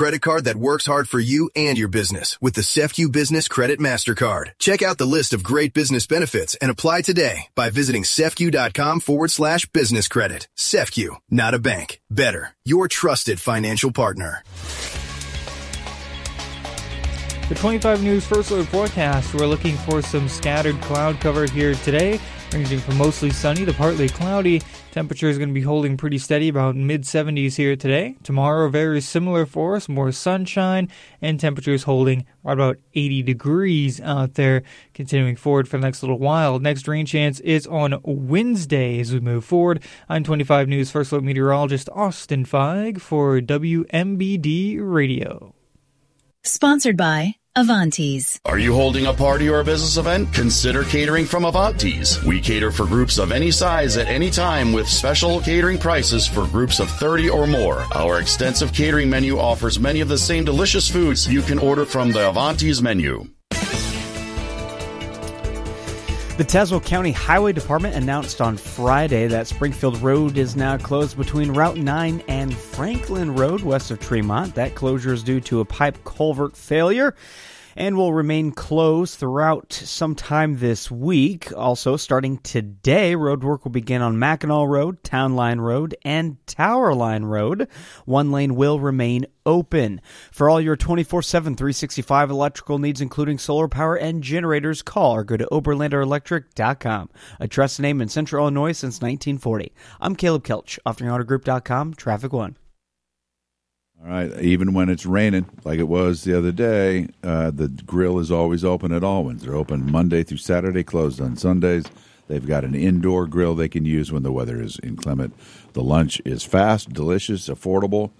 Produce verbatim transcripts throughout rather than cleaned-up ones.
credit card that works hard for you and your business with the C E F C U Business Credit MasterCard. Check out the list of great business benefits and apply today by visiting cefq.com forward slash business credit. C E F C U, not a bank. Better, your trusted financial partner. The twenty-five News First Alert forecast, we're looking for some scattered cloud cover here today, ranging from mostly sunny to partly cloudy. Temperature is going to be holding pretty steady, about mid seventies here today. Tomorrow, very similar for us, more sunshine, and temperatures holding right about eighty degrees out there, continuing forward for the next little while. Next rain chance is on Wednesday as we move forward. I'm twenty-five News First Alert meteorologist Austin Feig for W M B D Radio. Sponsored by Avantes. Are you holding a party or a business event? Consider catering from Avantes. We cater for groups of any size at any time with special catering prices for groups of thirty or more. Our extensive catering menu offers many of the same delicious foods you can order from the Avantes menu. The Tazewell County Highway Department announced on Friday that Springfield Road is now closed between Route nine and Franklin Road west of Tremont. That closure is due to a pipe culvert failure and will remain closed throughout sometime this week. Also, starting today, road work will begin on Mackinac Road, Town Line Road, and Tower Line Road. One lane will remain open. For all your twenty-four seven, three sixty-five electrical needs, including solar power and generators, call or go to oberlander electric dot com. A trusted name in Central Illinois since nineteen forty. I'm Caleb Kelch, offering auto group dot com, Traffic One. All right, even when it's raining, like it was the other day, uh, the grill is always open at Alwyn's. They're open Monday through Saturday, closed on Sundays. They've got an indoor grill they can use when the weather is inclement. The lunch is fast, delicious, affordable,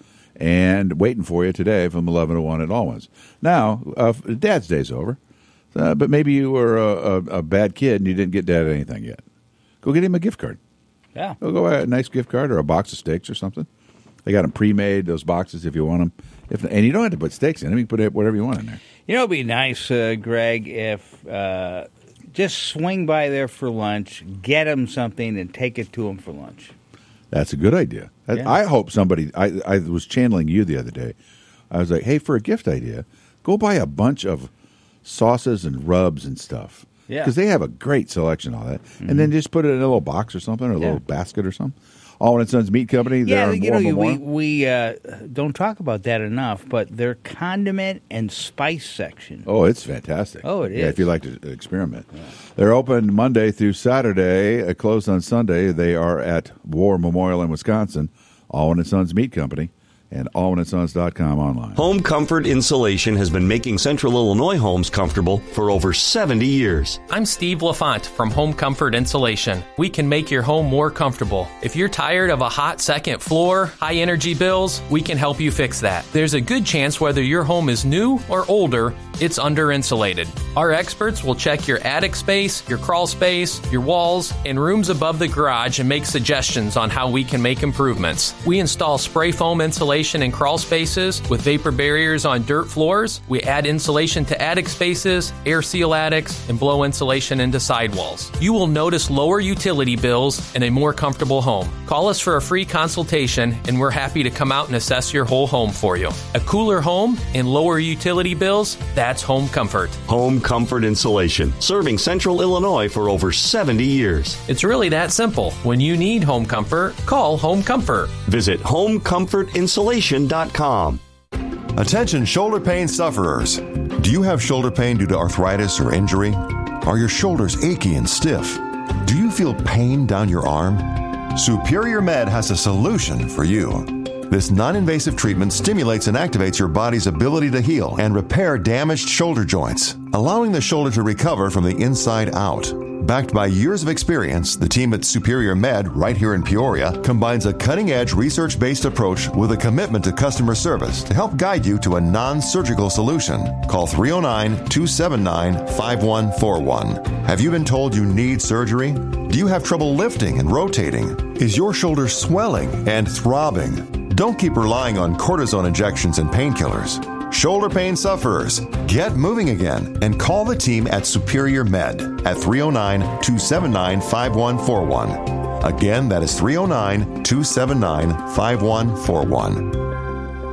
and waiting for you today from eleven to one at Alwyn's. Now, uh, Dad's Day's over, uh, but maybe you were a, a, a bad kid and you didn't get Dad anything yet. Go get him a gift card. Yeah. Go go a nice gift card or a box of steaks or something. They got them pre-made, those boxes, if you want them. If, and you don't have to put steaks in them. You can put whatever you want in there. You know, it would be nice, uh, Greg, if uh, just swing by there for lunch, get them something, and take it to them for lunch. That's a good idea. Yeah. I, I hope somebody, I, I was channeling you the other day. I was like, hey, for a gift idea, go buy a bunch of sauces and rubs and stuff. Yeah. Because they have a great selection of all that. Mm-hmm. And then just put it in a little box or something, or a yeah. little basket or something. Alwyn and Sons Meat Company. Yeah, you know, we, more. we uh, don't talk about that enough, but their condiment and spice section. Oh, it's fantastic. Oh, it yeah, is. if you like to experiment. Yeah. They're open Monday through Saturday, uh, closed on Sunday. They are at War Memorial in Wisconsin, Alwyn and Sons Meat Company, and alwyn and sons dot com online. Home Comfort Insulation has been making Central Illinois homes comfortable for over seventy years. I'm Steve LaFont from Home Comfort Insulation. We can make your home more comfortable. If you're tired of a hot second floor, high energy bills, we can help you fix that. There's a good chance whether your home is new or older, it's under insulated. Our experts will check your attic space, your crawl space, your walls, and rooms above the garage and make suggestions on how we can make improvements. We install spray foam insulation in crawl spaces with vapor barriers on dirt floors. We add insulation to attic spaces, air seal attics, and blow insulation into sidewalls. You will notice lower utility bills and a more comfortable home. Call us for a free consultation, and we're happy to come out and assess your whole home for you. A cooler home and lower utility bills, that's Home Comfort. Home Comfort Insulation, serving Central Illinois for over seventy years. It's really that simple. When you need home comfort, call Home Comfort. Visit home comfort insulation dot com. Attention shoulder pain sufferers. Do you have shoulder pain due to arthritis or injury? Are your shoulders achy and stiff? Do you feel pain down your arm? Superior Med has a solution for you. This non-invasive treatment stimulates and activates your body's ability to heal and repair damaged shoulder joints, allowing the shoulder to recover from the inside out. Backed by years of experience, the team at Superior Med, right here in Peoria, combines a cutting-edge research-based approach with a commitment to customer service to help guide you to a non-surgical solution. Call three oh nine, two seven nine, five one four one. Have you been told you need surgery? Do you have trouble lifting and rotating? Is your shoulder swelling and throbbing? Don't keep relying on cortisone injections and painkillers. Shoulder pain sufferers, get moving again and call the team at Superior Med at three oh nine, two seven nine, five one four one. Again, that is three oh nine, two seven nine, five one four one.